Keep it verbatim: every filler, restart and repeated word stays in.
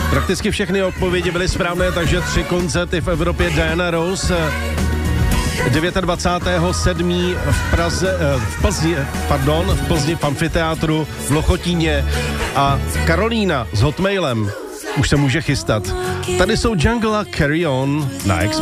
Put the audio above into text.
Prakticky všechny odpovědi byly správné, takže tři koncerty v Evropě. Diana Ross dvacátého devátého sedmého v Praze, v Plzni, pardon, v Plzni v amfiteátru v Lochotíně a Karolína s Hotmailem už se může chystat. Tady jsou Jungle a Carry On na Expressu.